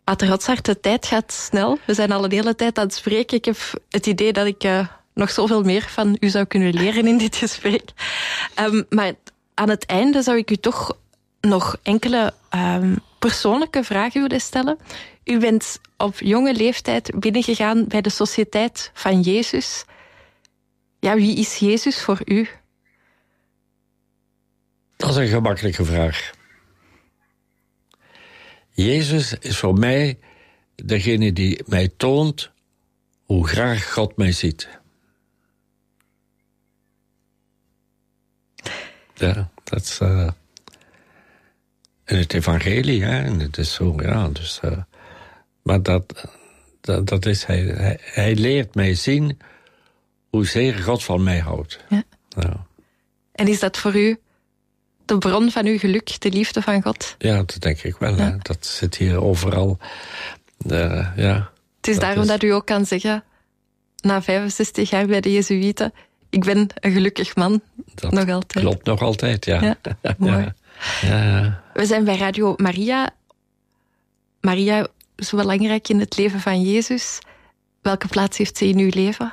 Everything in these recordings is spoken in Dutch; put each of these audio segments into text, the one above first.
Pater Rotsaert, de tijd gaat snel. We zijn al een hele tijd aan het spreken. Ik heb het idee dat ik nog zoveel meer van u zou kunnen leren in dit gesprek. Maar aan het einde zou ik u toch nog enkele persoonlijke vragen willen stellen. U bent op jonge leeftijd binnengegaan bij de Sociëteit van Jezus. Ja, wie is Jezus voor u? Dat is een gemakkelijke vraag. Jezus is voor mij degene die mij toont hoe graag God mij ziet. Ja, dat is in het evangelie, hè. En het is zo, ja. Dus, maar dat is hij. Hij leert mij zien hoezeer God van mij houdt. Ja. Ja. En is dat voor u de bron van uw geluk, de liefde van God? Ja, dat denk ik wel. Ja. Hè. Dat zit hier overal. Ja, het is daarom dat u ook kan zeggen, na 65 jaar bij de Jezuïeten, ik ben een gelukkig man. Dat nog altijd. Klopt nog altijd, ja. Mooi. Ja. We zijn bij Radio Maria. Maria is belangrijk in het leven van Jezus. Welke plaats heeft ze in uw leven?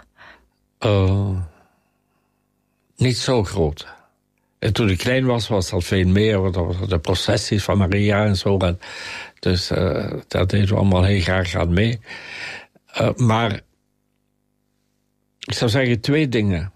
Niet zo groot. En toen ik klein was dat veel meer. De processies van Maria en zo. En dus daar deden we allemaal heel graag aan mee. Maar ik zou zeggen 2 dingen.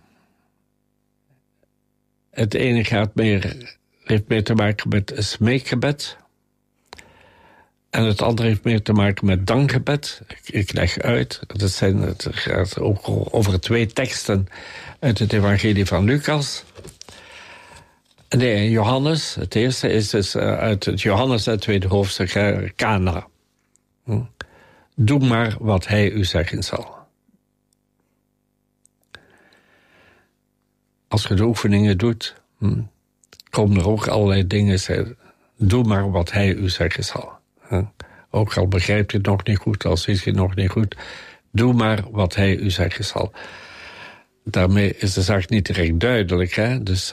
Het ene heeft meer te maken met smeekgebed. En het andere heeft meer te maken met dankgebed. Ik leg uit. Het gaat ook over 2 teksten uit het evangelie van Lucas. Nee, Johannes. Het eerste is dus uit het Johannes, het 2e hoofdstuk, Kana. Doe maar wat hij u zeggen zal. Als je de oefeningen doet, komen er ook allerlei dingen. Doe maar wat hij u zeggen zal. Ook al begrijpt je het nog niet goed, al ziet je het nog niet goed. Doe maar wat hij u zeggen zal. Daarmee is de zaak niet direct duidelijk. Hè? Dus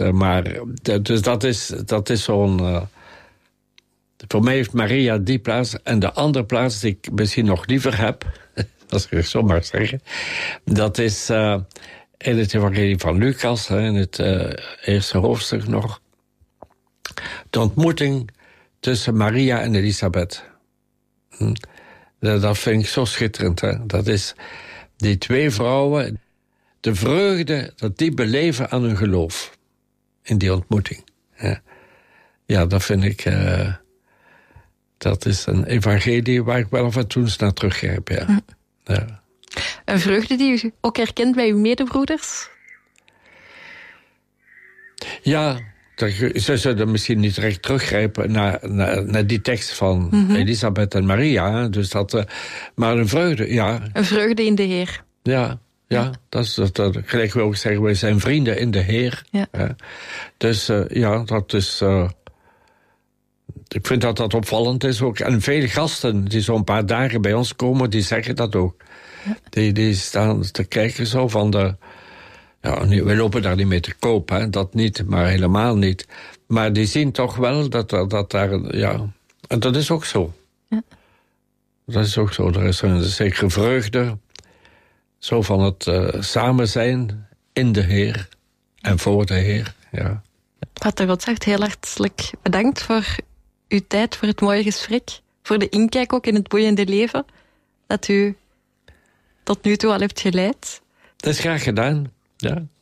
dat is zo'n... voor mij heeft Maria die plaats. En de andere plaats die ik misschien nog liever heb... als ik het zo maar zeggen... dat is in het evangelie van Lucas... in het eerste hoofdstuk nog... de ontmoeting tussen Maria en Elisabeth. Dat vind ik zo schitterend. Hè? Dat is die 2 vrouwen... de vreugde dat die beleven aan hun geloof. In die ontmoeting. Ja, dat vind ik... dat is een evangelie waar ik wel af en toe eens naar teruggrijp. Ja. Ja. Een vreugde die u ook herkent bij uw medebroeders? Ja, ze zullen misschien niet direct teruggrijpen naar die tekst van Elisabeth en Maria. Dus maar een vreugde, ja. Een vreugde in de Heer. Ja, dat is gelijk we ook zeggen, wij zijn vrienden in de Heer. Ja. Dus dat is... ik vind dat opvallend is ook. En vele gasten die zo'n paar dagen bij ons komen, die zeggen dat ook. Ja. Die staan te kijken zo van de... Ja, we lopen daar niet mee te koop, hè. Dat niet, maar helemaal niet. Maar die zien toch wel dat daar... Ja, en dat is ook zo. Ja. Dat is ook zo. Er is een zekere vreugde... Zo van het samen zijn in de Heer en voor de Heer. Ja. Pater Rotsaert, heel hartelijk bedankt voor uw tijd, voor het mooie gesprek. Voor de inkijk ook in het boeiende leven dat u tot nu toe al hebt geleid. Dat is graag gedaan, ja.